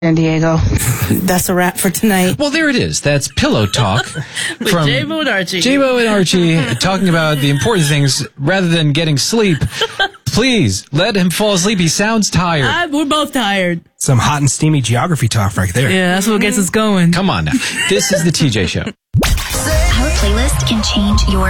San Diego. That's a wrap for tonight. Well, there it is. That's Pillow Talk from J-Mo and Archie. J-Mo and Archie talking about the important things rather than getting sleep. Please, let him fall asleep. He sounds tired. We're both tired. Some hot and steamy geography talk right there. Yeah, that's what gets us going. Come on now. This is the TJ Show. Our playlist can change your